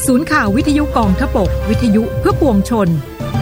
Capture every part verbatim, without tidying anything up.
ศูนย์ข่าววิทยุกองทพบกวิทยุเพื่อปวงชน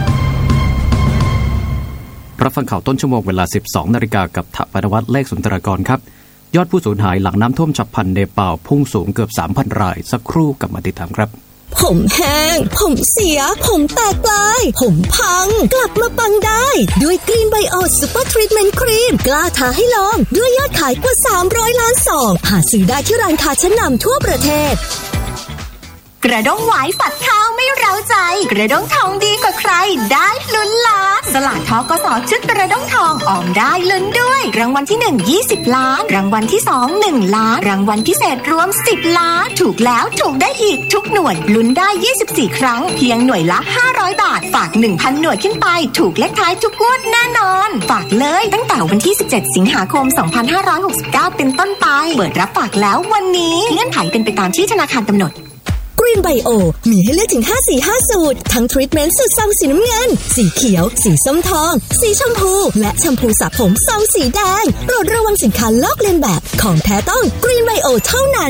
รับฟังข่าวต้นชั่วโมงเวลา สิบสองนาฬิกา กับถปนวัฒน์เลขสุนทรกรครับยอดผู้สูญหายหลังน้ำท่วมฉับพลันเนปาลพุ่งสูงเกือบ สามพัน รายสักครู่กับมาติดตามครับผมแห้งผมเสียผมแตกปลายผมพังกลับมาปังได้ด้วยกรีนไบโอซูเปอร์ทรีทเมนต์ครีมกล้าท้าให้ลองด้วยยอดขายกว่าสามร้อยล้านซองหาซื้อได้ที่ร้านค้าชั้นนำทั่วประเทศกระด้งหวายฝัดข้าวไม่เร้าใจกระด้งทองดีกว่าใครได้ลุ้นล้านสลากทกส.ชุดกระด้งทองออมได้ลุ้นด้วยรางวัลที่หนึ่ง ยี่สิบล้านรางวัลที่สอง หนึ่งล้านรางวัลพิเศษรวมสิบล้านถูกแล้วถูกได้อีกทุกหน่วยลุ้นได้ยี่สิบสี่ครั้งเพียงหน่วยละห้าร้อยบาทฝาก หนึ่งพัน หน่วยขึ้นไปถูกเลขท้ายทุกงวดแน่นอนฝากเลยตั้งแต่วันที่สิบเจ็ดสิงหาคมสองพันห้าร้อยหกสิบเก้าเป็นต้นไปเปิดรับฝากแล้ววันนี้เงื่อนไขเป็นไปตามที่ธนาคารกำหนดกรีนไบโอมีให้เลือกถึงห้าสีห้าสูตรทั้งทรีทเมนต์สูตรซองสีน้ำเงินสีเขียวสีส้มทองสีชมพูและแชมพูสระผมซองสีแดงโปรดระวังสินค้าลอกเลียนแบบของแท้ต้องกรีนไบโอเท่านั้น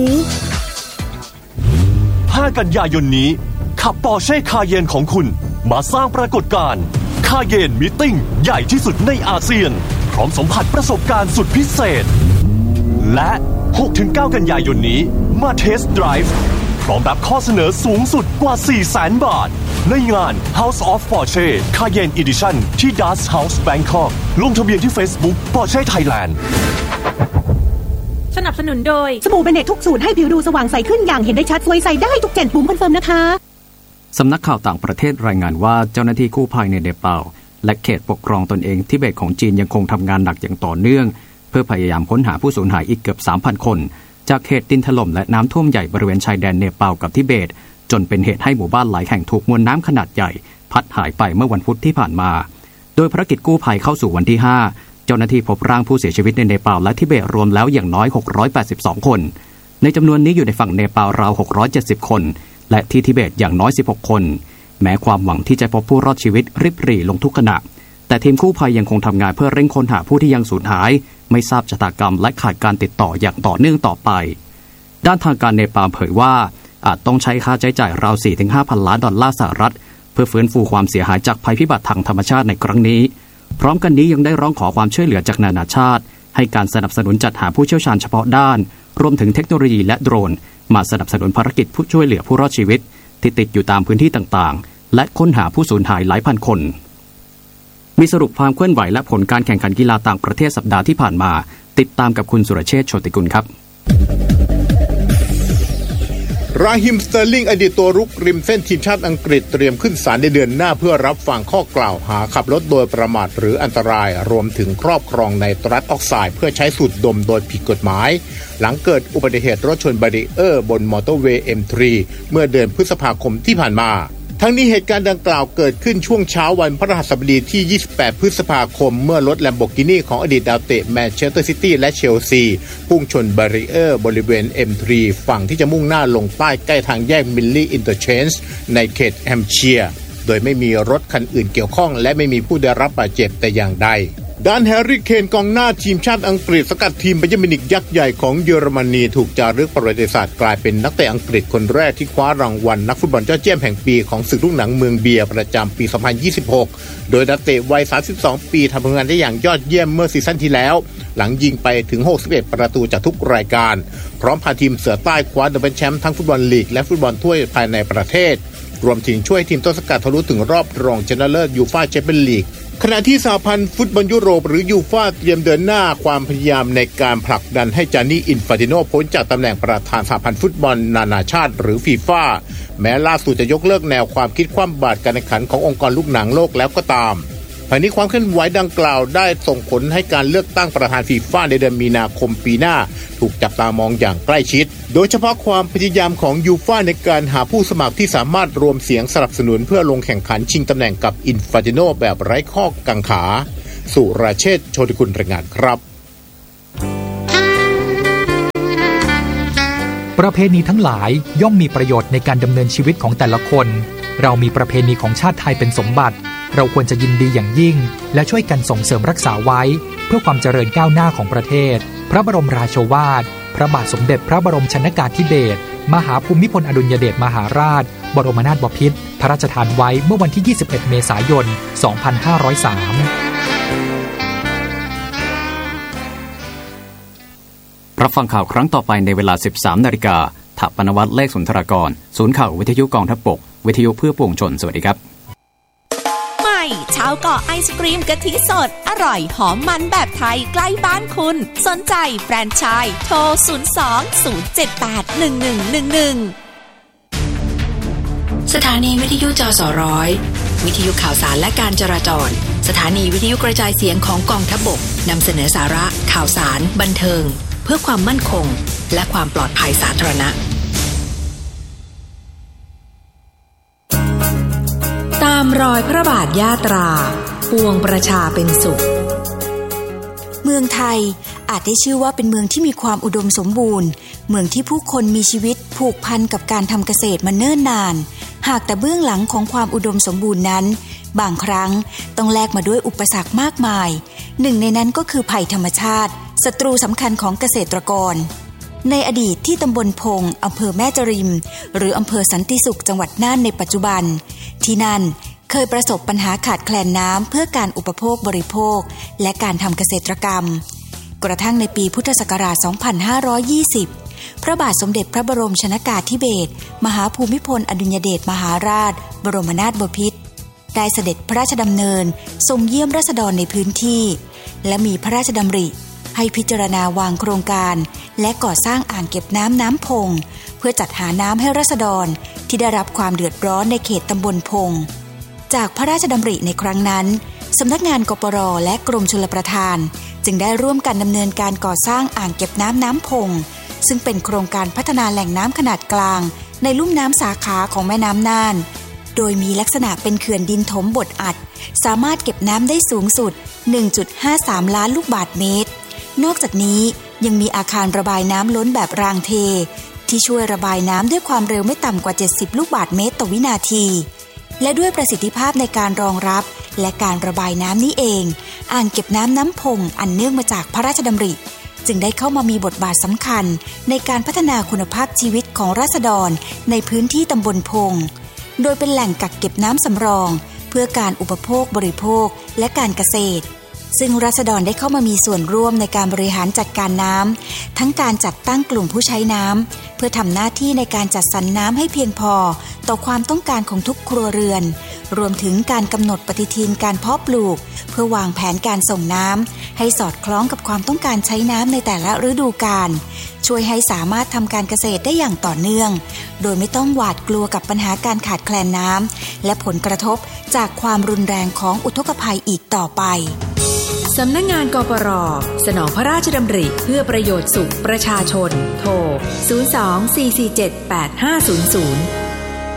ห้ากันยายนนี้ขับปอร์เช่คาเยนของคุณมาสร้างปรากฏการณ์คาเยนมีตติ้งใหญ่ที่สุดในอาเซียนพร้อมสัมผัสประสบการณ์สุดพิเศษและ หกถึงเก้า กันยายนนี้มาเทสต์ไดรฟ์พร้อมรับข้อเสนอสูงสุดกว่า สี่แสน บาทในงาน House of Porsche Cayenne Edition ที่ Das House Bangkok ลงทะเบียนที่ Facebook Porsche Thailand สนับสนุนโดยสบู่เบเนตทุกสูตรให้ผิวดูสว่างใสขึ้นอย่างเห็นได้ชัดสวยใสได้ทุกเจนปุ่มคอนเฟิร์มนะคะสำนักข่าวต่างประเทศรายงานว่าเจ้าหน้าที่กู้ภัยในเนปาลและเขตปกครองตนเองทิเบตของจีนยังคงทำงานหนักอย่างต่อเนื่องเพื่อพยายามค้นหาผู้สูญหายอีกเกือบ สามพัน คนจากเหตุดินถล่มและน้ำท่วมใหญ่บริเวณชายแดนเนปาลกับทิเบตจนเป็นเหตุให้หมู่บ้านหลายแห่งถูกมวลน้ำขนาดใหญ่พัดหายไปเมื่อวันพุธที่ผ่านมาโดยภารกิจกู้ภัยเข้าสู่วันที่ห้าเจ้าหน้าที่พบร่างผู้เสียชีวิตในเนปาลและทิเบตรวมแล้วอย่างน้อยหกร้อยแปดสิบสองคนในจำนวนนี้อยู่ในฝั่งเนปาลราวหกร้อยเจ็ดสิบคนและที่ทิเบตอย่างน้อยสิบหกคนแม้ความหวังที่จะพบผู้รอดชีวิตริบหรี่ลงทุกขณะแต่ทีมกู้ภัยยังคงทำงานเพื่อเร่งค้นหาผู้ที่ยังสูญหายไม่ทราบชะตากรรมและขาดการติดต่ออย่างต่อเนื่องต่อไปด้านทางการเนปาลเผยว่าอาจต้องใช้ค่าใช้จ่ายราว สี่ถึงห้า พันล้านดอลลาร์สหรัฐเพื่อฟื้นฟูความเสียหายจากภัยพิบัติทางธรรมชาติในครั้งนี้พร้อมกันนี้ยังได้ร้องขอความช่วยเหลือจากนานาชาติให้การสนับสนุนจัดหาผู้เชี่ยวชาญเฉพาะด้านรวมถึงเทคโนโลยีและโดรนมาสนับสนุนภารกิจผู้ช่วยเหลือผู้รอดชีวิตที่ติดอยู่ตามพื้นที่ต่างๆและค้นหาผู้สูญหายหลายพันคนมีสรุปความเคลื่อนไหวและผลการแข่งขันกีฬาต่างประเทศสัปดาห์ที่ผ่านมาติดตามกับคุณสุรเชษฐ์โชติกุลครับราฮิม สเตอร์ลิงอดีตตัวรุกริมเส้นทีมชาติอังกฤษเตรียมขึ้นศาลในเดือนหน้าเพื่อรับฟังข้อกล่าวหาขับรถโดยประมาทหรืออันตรายรวมถึงครอบครองไนตรัสออกไซด์เพื่อใช้สูดดมโดยผิดกฎหมายหลังเกิดอุบัติเหตุรถชนบารีเออร์บนมอเตอร์เวย์ เอ็ม ทรี เมื่อเดือนพฤษภาคมที่ผ่านมาทั้งนี้เหตุการณ์ดังกล่าวเกิดขึ้นช่วงเช้าวันพฤหัสบดีที่ยี่สิบแปดพฤษภาคมเมื่อรถ Lamborghini ของอดีตดาวเตะแมนเชสเตอร์ซิตี้และเชลซีพุ่งชนบารีเออร์บริเวณ เอ็ม ทรี ฝั่งที่จะมุ่งหน้าลงใต้ใกล้ทางแยกมิลลี่อินเตอร์เชนจ์ในเขตแฮมป์เชียร์โดยไม่มีรถคันอื่นเกี่ยวข้องและไม่มีผู้ได้รับบาดเจ็บแต่อย่างใดด้านแฮร์รี่เคนกองหน้าทีมชาติอังกฤษสกัดทีมไบเยิร์นมิวนิกยักษ์ใหญ่ของเยอรมนีถูกจารึกประวัติศาสตร์กลายเป็นนักเตะอังกฤษคนแรกที่คว้ารางวัลนักฟุตบอลยอดเยี่ยมแห่งปีของศึกลูกหนังเมืองเบียร์ประจำปีสองพันยี่สิบหกโดยนักเตะวัยสามสิบสองปีทำผลงานได้อย่างยอดเยี่ยมเมื่อซีซั่นที่แล้วหลังยิงไปถึงหกสิบเอ็ดประตูจากทุกรายการพร้อมพาทีมเสือใต้คว้าดับเบิลแชมป์ทั้งฟุตบอลลีกและฟุตบอลถ้วยภายในประเทศรวมถึงช่วยทีมต้นสังกัดทะลุถึงรอบรองชนะเลิศยูฟ่าแชมเปี้ยนลีกขณะที่สหพันธ์ฟุตบอลยุโรปหรือยูฟ่าเตรียมเดินหน้าความพยายามในการผลักดันให้จานี่อินฟานติโนพ้นจากตำแหน่งประธานสหพันธ์ฟุตบอลนานาชาติหรือฟีฟ่าแม้ล่าสุดจะยกเลิกแนวความคิดคว่ำบาตรการแข่งขันขององค์กรลูกหนังโลกแล้วก็ตามภายในความเคลื่อนไหวดังกล่าวได้ส่งผลให้การเลือกตั้งประธานฟีฟ่าในเดือนมีนาคมปีหน้าถูกจับตามองอย่างใกล้ชิดโดยเฉพาะความพยายามของยูฟ่าในการหาผู้สมัครที่สามารถรวมเสียงสนับสนุนเพื่อลงแข่งขันชิงตำแหน่งกับอินฟานติโนแบบไร้ข้อกังขาสุรเชษฐ์ โชติกุลรายงานครับประเพณีทั้งหลายย่อมมีประโยชน์ในการดำเนินชีวิตของแต่ละคนเรามีประเพณีของชาติไทยเป็นสมบัติเราควรจะยินดีอย่างยิ่งและช่วยกันส่งเสริมรักษาไว้เพื่อความเจริญก้าวหน้าของประเทศพระบรมราโชวาทพระบาทสมเด็จพระบรมชนกาธิเบศรมหาภูมิพลอดุลยเดชมหาราชบรมนาถบพิตรพระราชทานไว้เมื่อวันที่ ยี่สิบเอ็ด เมษายน สองพันห้าร้อยสามรับฟังข่าวครั้งต่อไปในเวลา สิบสาม นาฬิกาถปนวัฒน์เลขสุนทรากรศูนย์ข่าววิทยุกองทัพบกวิทยุเพื่อปวงชนสวัสดีครับใหม่ชาวเกาะไอศกรีมกะทิสดอร่อยหอมมันแบบไทยใกล้บ้านคุณสนใจแฟรนไชส์โทรศูนย์ สอง ศูนย์ เจ็ด แปด หนึ่ง หนึ่ง หนึ่ง หนึ่งสถานีวิทยุจสร้อยวิทยุข่าวสารและการจราจรสถานีวิทยุกระจายเสียงของกองทัพบกนำเสนอสาระข่าวสารบันเทิงเพื่อความมั่นคงและความปลอดภัยสาธารณะตามรอยพระบาทยาตราปวงประชาเป็นสุขเมืองไทยอาจได้ชื่อว่าเป็นเมืองที่มีความอุดมสมบูรณ์เมืองที่ผู้คนมีชีวิตผูกพันกับการทำเกษตรมาเนิ่นนานหากแต่เบื้องหลังของความอุดมสมบูรณ์นั้นบางครั้งต้องแลกมาด้วยอุปสรรคมากมายหนึ่งในนั้นก็คือภัยธรรมชาติศัตรูสำคัญของเกษตรกรในอดีตที่ตำบลพงอำเภอแม่จริมหรืออำเภอสันติสุขจังหวัดน่านในปัจจุบันที่นั่นเคยประสบปัญหาขาดแคลนน้ำเพื่อการอุปโภคบริโภคและการทำเกษตรกรรมกระทั่งในปีพุทธศักราช สองพันห้าร้อยยี่สิบ พระบาทสมเด็จพระบรมชนกาธิเบศรมหาภูมิพลอดุลยเดชมหาราชบรมนาถบพิตรได้เสด็จพระราชดำเนินทรงเยี่ยมราษฎรในพื้นที่และมีพระราชดำริให้พิจารณาวางโครงการและก่อสร้างอ่างเก็บน้ำน้ำพงเพื่อจัดหาน้ำให้ราษฎรที่ได้รับความเดือดร้อนในเขตตำบลพงจากพระราชดำริในครั้งนั้นสำนักงานกปร.และกรมชลประทานจึงได้ร่วมกันดำเนินการก่อสร้างอ่างเก็บน้ำน้ำพงซึ่งเป็นโครงการพัฒนาแหล่งน้ำขนาดกลางในลุ่มน้ำสาขาของแม่น้ำน่านโดยมีลักษณะเป็นเขื่อนดินถมบดอัดสามารถเก็บน้ำได้สูงสุด หนึ่งจุดห้าสาม ล้านลูกบาศก์เมตรนอกจากนี้ยังมีอาคารระบายน้ำล้นแบบรางเทที่ช่วยระบายน้ำด้วยความเร็วไม่ต่ำกว่าเจ็ดสิบลูกบาศก์เมตรต่อวินาทีและด้วยประสิทธิภาพในการรองรับและการระบายน้ำนี้เองอ่างเก็บน้ำน้ำพงอันเนื่องมาจากพระราชดำริจึงได้เข้ามามีบทบาทสำคัญในการพัฒนาคุณภาพชีวิตของราษฎรในพื้นที่ตำบลพงโดยเป็นแหล่งกักเก็บน้ำสำรองเพื่อการอุปโภคบริโภคและการเกษตรซึ่งราษฎรได้เข้ามามีส่วนร่วมในการบริหารจัดการน้ำทั้งการจัดตั้งกลุ่มผู้ใช้น้ำเพื่อทำหน้าที่ในการจัดสรรน้ำให้เพียงพอต่อความต้องการของทุกครัวเรือนรวมถึงการกำหนดปฏิทินการเพาะปลูกเพื่อวางแผนการส่งน้ำให้สอดคล้องกับความต้องการใช้น้ำในแต่ละฤดูกาลช่วยให้สามารถทำการเกษตรได้อย่างต่อเนื่องโดยไม่ต้องหวาดกลัวกับปัญหาการขาดแคลนน้ำและผลกระทบจากความรุนแรงของอุทกภัยอีกต่อไปสำนักงานกปร.สนองพระราชดำริเพื่อประโยชน์สุขประชาชนโทรศูนย์ สอง สี่ สี่ เจ็ด แปด ห้า ศูนย์ ศูนย์